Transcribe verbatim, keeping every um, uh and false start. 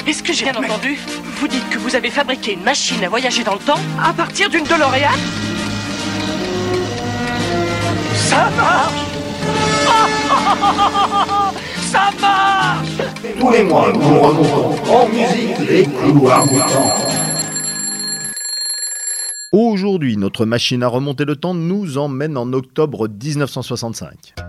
Est-ce que j'ai bien entendu? Vous dites que vous avez fabriqué une machine à voyager dans le temps à partir d'une DeLorean? Ça marche! Ça marche! Tous les mois, nous remontons en musique les couloirs du temps. Aujourd'hui, notre machine à remonter le temps nous emmène en octobre dix-neuf cent soixante-cinq.